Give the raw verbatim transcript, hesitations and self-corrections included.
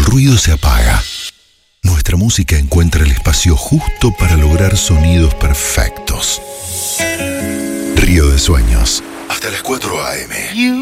ruido se apaga, nuestra música encuentra el espacio justo para lograr sonidos perfectos. Río de Sueños, hasta las cuatro a eme.